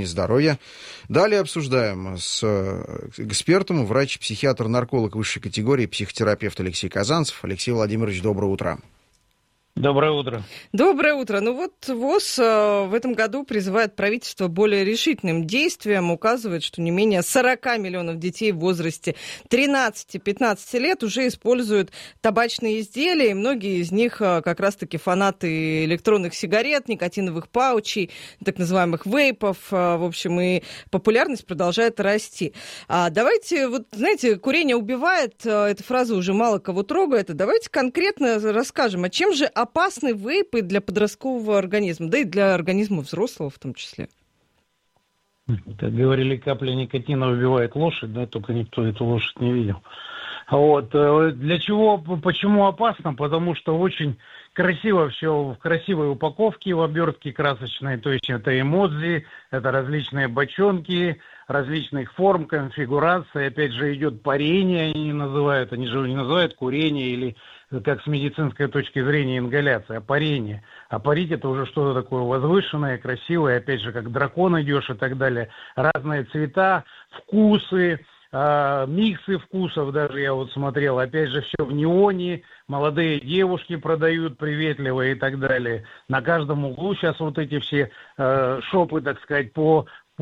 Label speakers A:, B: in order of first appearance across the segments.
A: здоровья. Далее обсуждаем с экспертом, врач-психиатр, нарколог высшей категории, психотерапевт Алексей Казанцев. Алексей Владимирович, доброе утро.
B: Доброе утро.
C: Доброе утро. Ну вот ВОЗ в этом году призывает правительство более решительным действиям, указывает, что не менее 40 миллионов детей в возрасте 13-15 лет уже используют табачные изделия, и многие из них как раз-таки фанаты электронных сигарет, никотиновых паучей, так называемых вейпов, в общем, и популярность продолжает расти. Давайте, вот знаете, курение убивает, эта фраза уже мало кого трогает, давайте конкретно расскажем, а чем же опасны вейпы для подросткового организма, да и для организма взрослого в том числе?
B: Как говорили, капля никотина убивает лошадь, да, только никто эту лошадь не видел. Вот. Для чего, почему опасно? Потому что очень красиво все, в красивой упаковке, в обертке красочной, то есть это эмодзи, это различные бочонки, различных форм, конфигураций, опять же идет парение, они же не называют курение или как с медицинской точки зрения ингаляция, а парение. А парить это уже что-то такое возвышенное, красивое, опять же, как дракон идешь и так далее. Разные цвета, вкусы, миксы вкусов даже я вот смотрел. Опять же, все в неоне, молодые девушки продают приветливые и так далее. На каждом углу сейчас вот эти все шопы, так сказать, по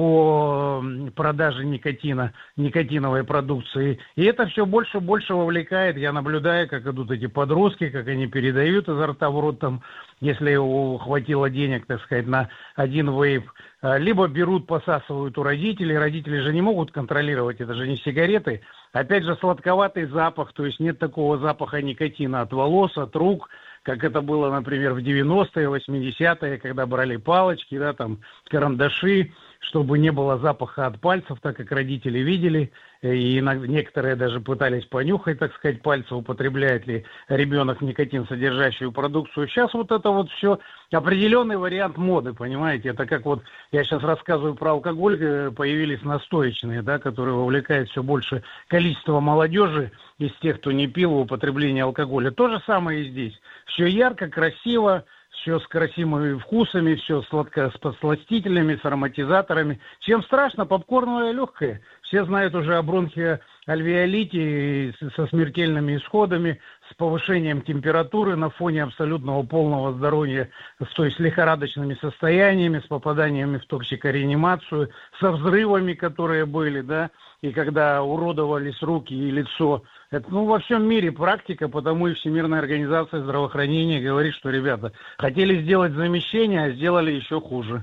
B: продаже никотиновой продукции. И это все больше и больше вовлекает. Я наблюдаю, как идут эти подростки, как они передают изо рта в рот, там, если хватило денег, так сказать, на один вейп. Либо берут, посасывают у родителей. Родители же не могут контролировать, это же не сигареты. Опять же, сладковатый запах, то есть нет такого запаха никотина от волос, от рук, как это было, например, в 90-е, 80-е, когда брали палочки, да, там, карандаши, чтобы не было запаха от пальцев, так как родители видели, и некоторые даже пытались понюхать, так сказать, пальцы, употребляет ли ребенок никотин, содержащую продукцию. Сейчас вот это вот все определенный вариант моды, понимаете, это как вот, я сейчас рассказываю про алкоголь, появились настоечные, да, которые вовлекают все больше количество молодежи из тех, кто не пил, в употребление алкоголя. То же самое и здесь. Все ярко, красиво, все с красивыми вкусами, все сладко с подсластителями, с ароматизаторами. Чем страшно? Попкорновое легкое. Все знают уже о бронхоальвеолите со смертельными исходами, с повышением температуры на фоне абсолютного полного здоровья, то есть с лихорадочными состояниями, с попаданиями в токсикореанимацию, со взрывами, которые были, да, и когда уродовались руки и лицо. Это, во всем мире практика, потому и Всемирная организация здравоохранения говорит, что, ребята, хотели сделать замещение, а сделали еще хуже.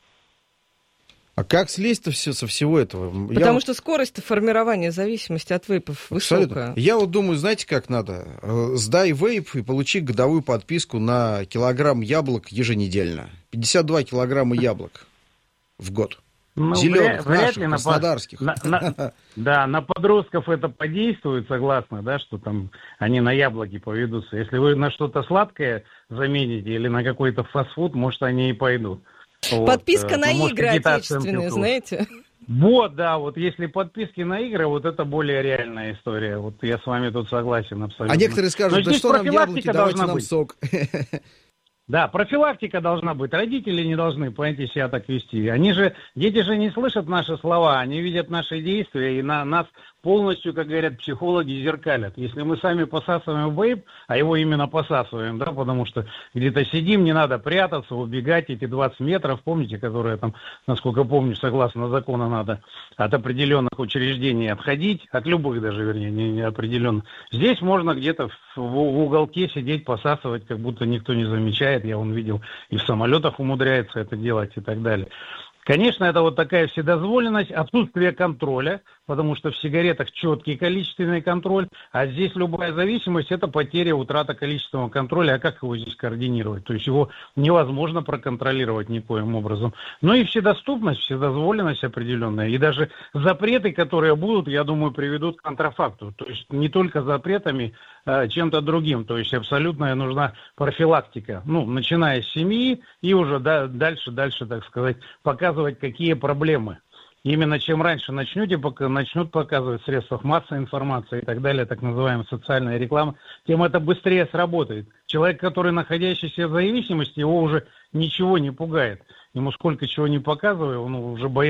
A: А как слезть-то со всего этого?
C: Потому что скорость формирования зависимости от вейпов высокая.
A: Я вот думаю, знаете, как надо? Сдай вейп и получи годовую подписку на килограмм яблок еженедельно. 52 килограмма яблок в год. Зеленых,
B: вряд
A: наших,
B: ли
A: краснодарских.
B: Да, на подростков это подействует, согласно, да, что там они на яблоки поведутся. Если вы на что-то сладкое замените или на какой-то фастфуд, может, они и пойдут.
C: Подписка
B: вот,
C: на игры отечественные, знаете?
B: Вот, да, вот если подписки на игры, вот это более реальная история. Вот я с вами тут согласен абсолютно.
A: А некоторые скажут, да что нам яблоки, давайте нам сок.
B: Да, профилактика должна быть. Родители не должны, понимаете, себя так вести. Дети же не слышат наши слова, они видят наши действия, и нас полностью, как говорят психологи, зеркалят. Если мы сами посасываем вейп, а его именно посасываем, да, потому что где-то сидим, не надо прятаться, убегать эти 20 метров, помните, которые там, насколько помню, согласно закону, надо от определенных учреждений отходить, от любых даже, вернее, не определенных. Здесь можно где-то в уголке сидеть, посасывать, как будто никто не замечает. Я видел, и в самолетах умудряется это делать и так далее. Конечно, это вот такая вседозволенность, отсутствие контроля, потому что в сигаретах четкий количественный контроль, а здесь любая зависимость – это потеря, утрата количественного контроля. А как его здесь координировать? То есть его невозможно проконтролировать никоим образом. Ну и вседоступность, вседозволенность определенная. И даже запреты, которые будут, я думаю, приведут к контрафакту. То есть не только запретами, а чем-то другим. То есть абсолютная нужна профилактика. Начиная с семьи и уже дальше, так сказать, показывать, какие проблемы. Именно чем раньше начнут показывать в средствах массовой информации и так далее, так называемая социальная реклама, тем это быстрее сработает. Человек, который находящийся в зависимости, его уже ничего не пугает. Ему сколько чего не показывая, он уже боится.